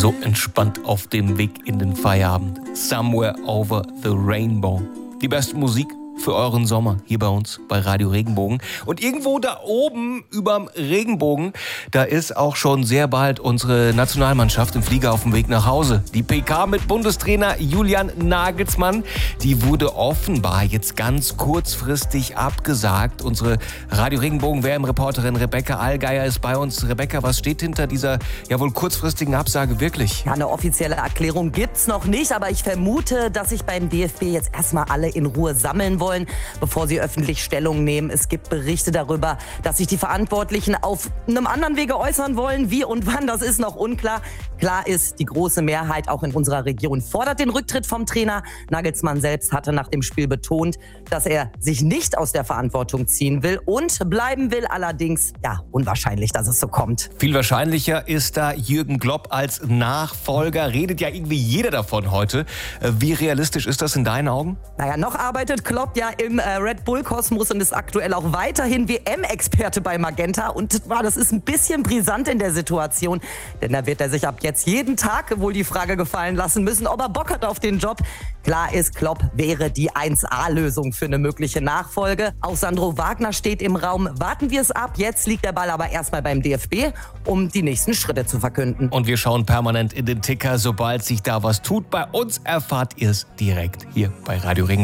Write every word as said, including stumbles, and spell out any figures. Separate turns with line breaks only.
so entspannt auf dem Weg in den Feierabend. Somewhere over the Rainbow. Die beste Musik für euren Sommer hier bei uns bei Radio Regenbogen. Und irgendwo da oben überm Regenbogen, da ist auch schon sehr bald unsere Nationalmannschaft im Flieger auf dem Weg nach Hause. Die P K mit Bundestrainer Julian Nagelsmann, die wurde offenbar jetzt ganz kurzfristig abgesagt. Unsere Radio Regenbogen W M-Reporterin Rebecca Allgeier ist bei uns. Rebecca, was steht hinter dieser ja wohl kurzfristigen Absage wirklich?
Ja, eine offizielle Erklärung gibt's noch nicht, aber ich vermute, dass sich beim D F B jetzt erstmal alle in Ruhe sammeln wollen, bevor sie öffentlich Stellung nehmen. Es gibt Berichte darüber, dass sich die Verantwortlichen auf einem anderen Wege äußern wollen. Wie und wann, das ist noch unklar. Klar ist, die große Mehrheit auch in unserer Region fordert den Rücktritt vom Trainer. Nagelsmann selbst hatte nach dem Spiel betont, dass er sich nicht aus der Verantwortung ziehen will und bleiben will. Allerdings, ja, unwahrscheinlich, dass es so kommt.
Viel wahrscheinlicher ist da Jürgen Klopp als Nachfolger. Redet ja irgendwie jeder davon heute. Wie realistisch ist das in deinen Augen?
Naja, noch arbeitet Klopp ja im äh, Red Bull-Kosmos und ist aktuell auch weiterhin W M-Experte bei Magenta. Und wow, das ist ein bisschen brisant in der Situation, denn da wird er sich ab jetzt jeden Tag wohl die Frage gefallen lassen müssen, ob er Bock hat auf den Job. Klar ist, Klopp wäre die eins A-Lösung für eine mögliche Nachfolge. Auch Sandro Wagner steht im Raum. Warten wir es ab. Jetzt liegt der Ball aber erstmal beim D F B, um die nächsten Schritte zu verkünden.
Und wir schauen permanent in den Ticker. Sobald sich da was tut, bei uns erfahrt ihr es direkt hier bei Radio Regenbogen.